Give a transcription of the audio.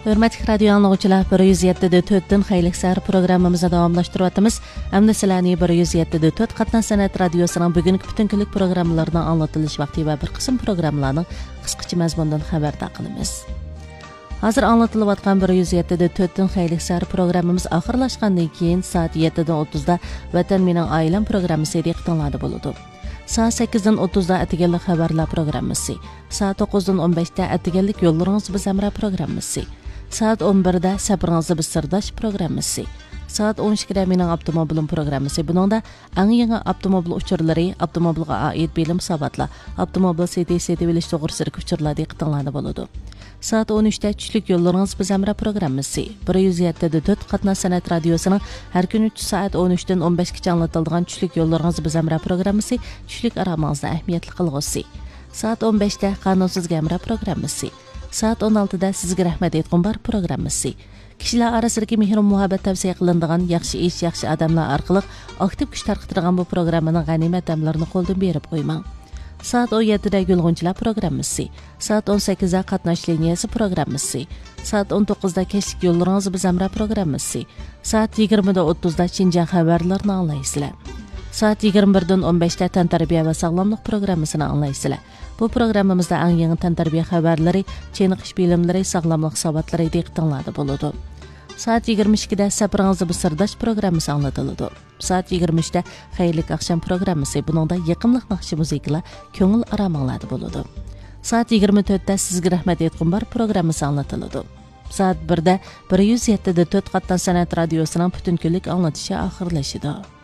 Hörmətli radio anlıqçılar, 107.4-dün Xeylik Səhər proqramımızı davamlaşdırıyatımız. Əmdə sizlərni 107.4 Qatnan Sənət Radiosunun bugünkü bütün günlük proqramlarının anlatılış vaxtı və bir qism proqramlarının qısqaça məzmunundan xəbərdar qılımız. Hazır anlatılayotgan 107.4-dün Xeylik Səhər proqramımız axırlaşqandan keyin saat 7:30-da Vatan Mening Ailem proqramısı diqqətinizdə boludu. Saat 8:30-da Atiganlik xəbərlər proqramısı, saat 9:15-də Atiganlik yollarınız biz əmrə proqramısı, saat 11'de Sabrınızı biz sırdaş programısı. Saat 12'de Mening Avtomobilim programısı. Buningda eng yangi avtomobil uçurlari, avtomobilga oid bilim savatlar, avtomobil seti bilish to'g'risidagi uçurlar diqqatingizda bo'ladi. Saat 13'de Tushlik yo'llaringiz biz amra programmasi. 107.4 Qatna San'at Radiosuning har kun 3 soat 13 dan 15 gacha anlatiladigan Tushlik yo'llaringiz biz amra programmasi tushlik aramingizda ahamiyatli qilg'usi. Saat 15'de Qanunsuz Gamra programmasi. Saat 16'da Sizga rahmat aytqum bar programmasi. Kishilar orasidagi mehr muhabbat tavsiya qilinadigan yaxshi ish, yaxshi odamlar orqali aktiv kuch tarqatilgan bu programmaning g'animat damlarini qo'ldan berib qo'ymang. Saat 17'da Gulg'unchilar programmasi. Saat 18'da Qatnash liniyasi programmasi. Saat 19'da Kechlik yo'llaringiz biz amra programmasi. Saat 20:30'da Xinjiang xabarlarini anglaysizlar. Saat 21'dan 15'da Tantarbiya va sog'lomlik programmasini anglaysizlar. Bu programmamizda eng yangi tantarbiya xabarlari, cheniqish bilimlari, sog'lomlik savotlari diqqatingizda bo'ladi. Saat 22'da Sabrınızı biz sırdaş programmasi anlatıladi. Saat 23'da Xeylik akşam programmasi, buningda yaqinlik naqshi muzikalar, ko'ngil araminglarda bo'ladi. Saat 24'da Sizga rahmat aytqum bar programmasi anlatıladi. Saat 1'da 107.4 Qatnan San'at Radiosuning butun kunlik anlatışı oxirlashadi.